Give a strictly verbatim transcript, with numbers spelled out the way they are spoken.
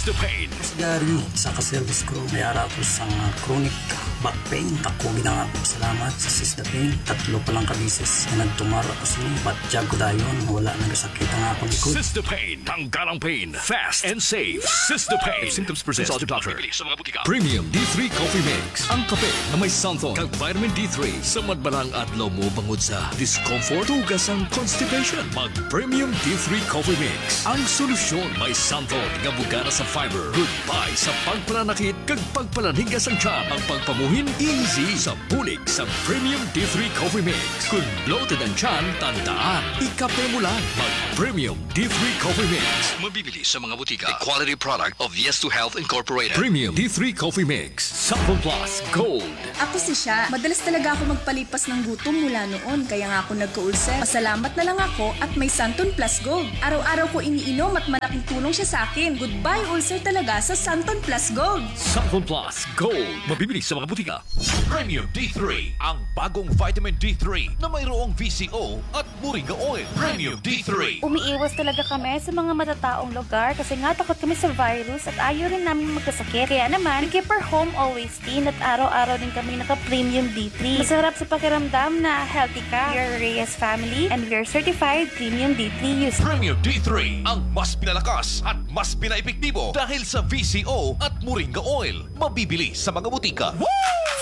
Cystopain. Dari sa ka-service ko, may ara ko sa uh, chronic back pain. Tako ginanga ko salamat sa Cystopain. Tatlo pa lang kabisis na nagtumara ko sa but jag ko dayon. Wala nagasakit ang akong likod. Cystopain. Tanggalang pain. Fast and safe. Cystopain. If symptoms persist, consult your doctor. Sa mga butika. Premium D three Coffee Mix. Ang kape na may xanthan kag vitamin D three. Sa madbalang adlaw mo bangod sa discomfort, tugas ang constipation. Mag Premium D three Coffee Mix. Ang solusyon may xanthan nga bugana sa fiber. Goodbye sa pagpananakit kag pagpalaningas ang tiyan. Ang pagpamuhin easy sa bulig sa Premium D three Coffee Mix. Kung bloated ang tiyan, tandaan, ikape mo lang. Mag Premium D three Coffee Mix. Mabibili sa mga butika. A quality product of Yes to Health Incorporated. Premium D three Coffee Mix. Sample Plus Gold. Ako si Sha. Madalas talaga ako magpalipas ng gutom mula noon. Kaya nga ako nagka-ulcer. Pasalamat na lang ako at may Santon Plus Gold. Araw-araw ko iniinom at malaking tulong siya sa akin. Goodbye ulcer talaga sa Santon Plus Gold. Santon Plus Gold. Mabibili sa mga butika. Premium D three, ang bagong vitamin D three na mayroong V C O at Moringa Oil. Premium D three. Umiiwas talaga kami sa mga matataong lugar kasi nga takot kami sa virus at ayaw rin namin magkasakit. Kaya naman, we keep our home always clean at araw-araw din kami naka-Premium D three. Masarap sa pakiramdam na healthy ka. We are Reyes family and we are certified Premium D three users. Premium D three, ang mas pinalakas at mas pinaepektibo dahil sa V C O at Moringa Oil. Mabibili sa mga butika. Woo!